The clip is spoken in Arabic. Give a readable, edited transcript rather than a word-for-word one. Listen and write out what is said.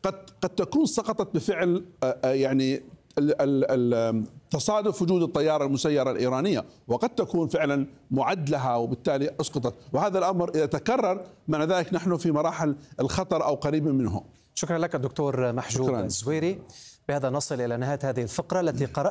قد تكون سقطت بفعل يعني تصادف وجود الطيارة المسيرة الإيرانية، وقد تكون فعلا معد لها وبالتالي أسقطت، وهذا الأمر إذا تكرر معنى ذلك نحن في مراحل الخطر أو قريب منه. شكرا لك الدكتور محجوب الزويري. بهذا نصل إلى نهاية هذه الفقرة التي قرأت